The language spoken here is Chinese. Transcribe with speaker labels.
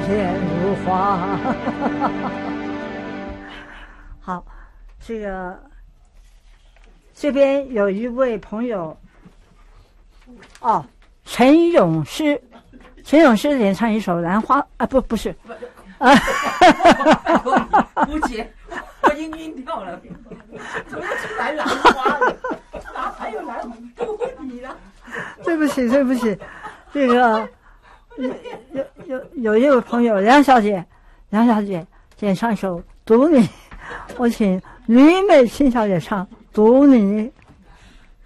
Speaker 1: 甜如花。好，这边有一位朋友，陈咏诗演唱一首《兰花》啊，不是，
Speaker 2: 啊，吴姐，我已经晕掉了，怎么又出来兰花了？哪还有兰花？都你了。
Speaker 1: 对不起，这个有一位朋友梁小姐演唱一首《读你》，我请吕美琴小姐唱《读你》。